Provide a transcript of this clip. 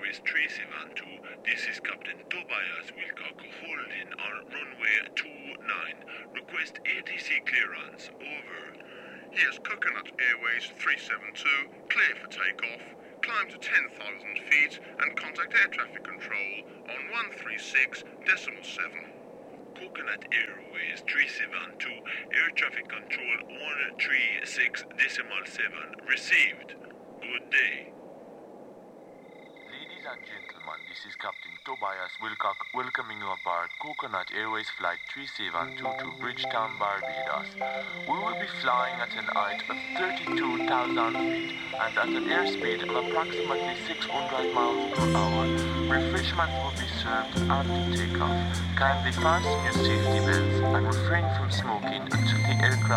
Airways 372. This is Captain Tobias Wilcock holding on runway 29. Request ATC clearance. Over. Here's Coconut Airways 372. Clear for takeoff. Climb to 10,000 feet and contact air traffic control on 136.7. Coconut Airways 372. Air traffic control 136.7. Received. Good day. Ladies and gentlemen, this is Captain Tobias Wilcock welcoming you aboard Coconut Airways Flight 3722 to Bridgetown, Barbados. We will be flying at an height of 32,000 feet and at an airspeed of approximately 600 miles per hour. Refreshments will be served after takeoff. Kindly fasten your safety belts and refrain from smoking until the aircraft